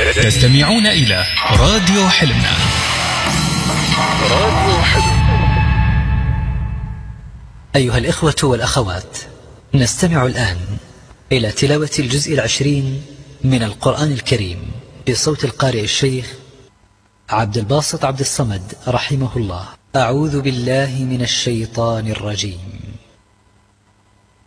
تستمعون إلى راديو حلمنا. أيها الإخوة والأخوات، نستمع الآن إلى تلاوة الجزء 20 من القرآن الكريم بصوت القارئ الشيخ عبد الباسط عبد الصمد رحمه الله. أعوذ بالله من الشيطان الرجيم.